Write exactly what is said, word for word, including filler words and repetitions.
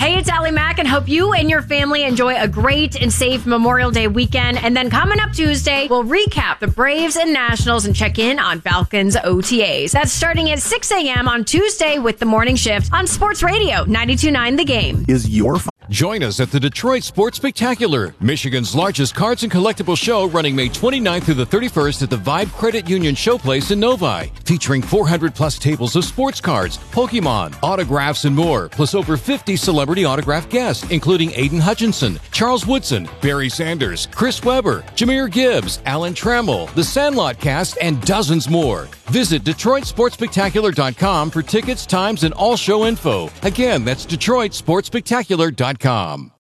Hey, it's Allie Mack, and hope you and your family enjoy a great and safe Memorial Day weekend. And then coming up Tuesday, we'll recap the Braves and Nationals and check in on Falcons O T As. That's starting at six a.m. on Tuesday with the morning shift on Sports Radio ninety-two point nine The Game. Is your Join us at the Detroit Sports Spectacular, Michigan's largest cards and collectible show, running May twenty-ninth through the thirty-first at the Vibe Credit Union Showplace in Novi, featuring four hundred plus tables of sports cards, Pokemon, autographs, and more, plus over fifty celebrity autograph guests, including Aiden Hutchinson, Charles Woodson, Barry Sanders, Chris Webber, Jameer Gibbs, Alan Trammell, The Sandlot Cast, and dozens more. Visit Detroit Sports Spectacular dot com for tickets, times, and all show info. Again, that's Detroit Sports Spectacular dot com.